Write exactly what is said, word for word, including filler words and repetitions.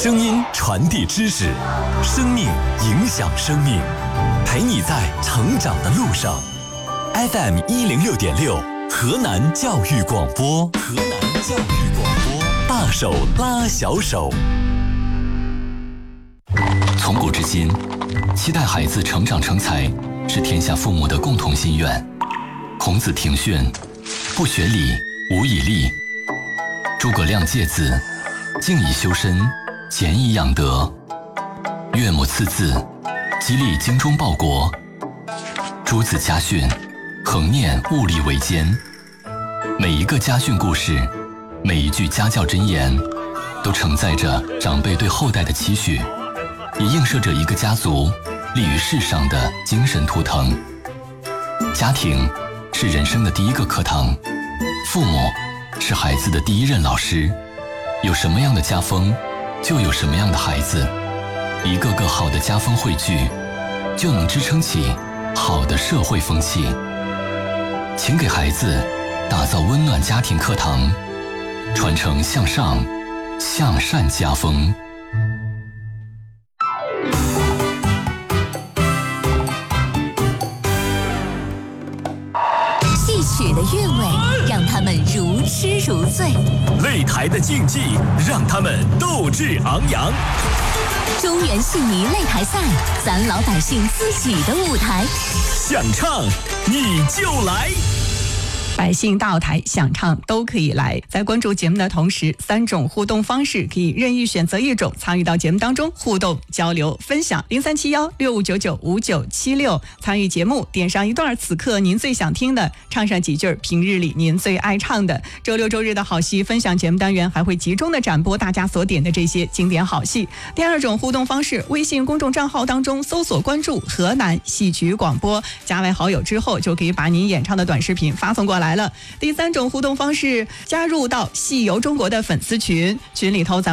声音传递知识，生命影响生命，陪你在成长的路上。F M 一零六点六，河南教育广播，河南教育广播，大手拉小手。从古至今，期待孩子成长成才是天下父母的共同心愿。孔子庭训：不学礼，无以立。诸葛亮诫子：静以修身，俭以养德。岳母刺字：激励精忠报国。诸子家训：恒念物力维艰。每一个家训故事，每一句家教箴言，都承载着长辈对后代的期许，也映射着一个家族立于世上的精神图腾。家庭是人生的第一个课堂，父母是孩子的第一任老师。有什么样的家风，就有什么样的孩子。一个个好的家风汇聚，就能支撑起好的社会风气。请给孩子打造温暖家庭课堂，传承向上向善家风。 戏曲的韵味让他们如痴如醉， 擂台的竞技让他们斗志昂扬。 中原戏迷擂台赛，咱老百姓自己的舞台， 想唱你就来。 百姓大舞台，想唱都可以来。在关注节目的同时，三种互动方式可以任意选择一种，参与到节目当中互动交流分享。零三七幺六五九九五九七六参与节目，点上一段此刻您最想听的，唱上几句平日里您最爱唱的。周六周日的好戏分享节目单元还会集中的展播大家所点的这些经典好戏。第二种互动方式，微信公众账号当中搜索关注河南戏曲广播，加为好友之后就可以把您演唱的短视频发送过来了。第三种互动方式，加入到戏游中国的粉丝群，群里头咱